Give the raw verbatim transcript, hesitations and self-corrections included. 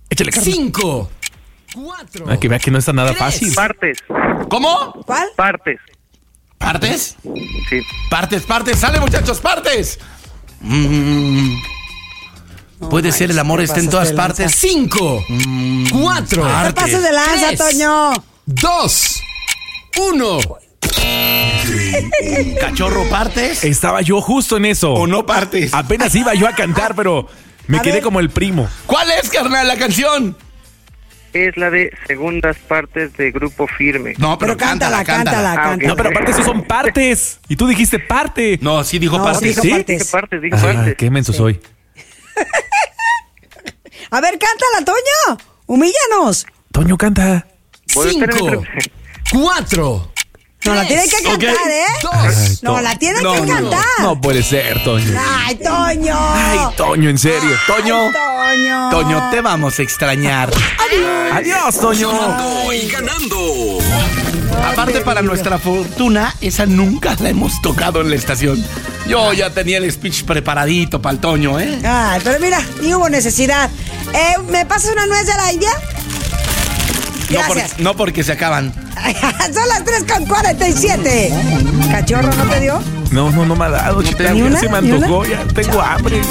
Échale, carnal. Cinco. Cuatro. Ah, que vea que no está nada Tres. fácil. Partes. ¿Cómo? ¿Cuál? Partes. ¿Partes? Sí. Partes, partes. Sale, muchachos, partes. Mm. No Puede ser, el amor te está en pasaste todas de partes. lanza. Cinco. Cuatro. No te pases de lanza, Tres. Toño. Dos. Uno. Cachorro, ¿partes? Estaba yo justo en eso. ¿O no partes? Apenas iba yo a cantar, pero me A quedé ver. como el primo. ¿Cuál es, carnal, la canción? Es la de segundas partes de Grupo Firme. No, Pero cántala, cántala, Ah, ok. cántala. No, pero aparte esos son partes. Y tú dijiste parte. No, sí dijo No, partes. dijo ¿Sí? partes. Dije partes, dije Ah, partes. qué menso soy. A ver, cántala, Toño. Humíllanos. Toño, canta. Voy a estar Cinco. en- No, Cuatro. la Tres. tienen que cantar, Ok. ¿eh? Dos. No, la tienen No, que no, no. cantar. No puede ser, Toño. Ay, Toño. Ay, Toño, en serio. Toño. Ay, Toño. Toño, te vamos a extrañar. Adiós, Toño. Y ganando. Aparte, para nuestra fortuna, esa nunca la hemos tocado en la estación. Yo ya tenía el speech preparadito para el Toño, ¿eh? Ay, pero mira, ni hubo necesidad. Eh, ¿Me pasas una nuez de la India? No, por- Gracias. no porque se acaban. Son las tres con cuarenta y siete. ¿Cachorro no te dio? No, no, no me ha dado, chica. ¿Ni una? Se me ¿Ni una? antojó, ya tengo hambre.